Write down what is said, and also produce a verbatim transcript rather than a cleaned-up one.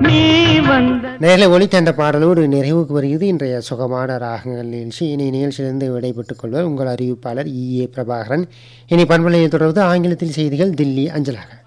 நீ வந்த நேரில் ஒலித்த அந்த பாடலோடு நிறைவுக்கு வருகிறது இன்றைய சுகமான ராகங்கள் நிகழ்ச்சி. இனி நிகழ்ச்சியிலிருந்து விடைபெற்றுக் கொள்வார் உங்கள் அறிவிப்பாளர் இ ஏ பிரபாகரன். இனி பண்பலையை தொடர்ந்து ஆங்கிலத்தில் செய்திகள் தில்லி அஞ்சலாக.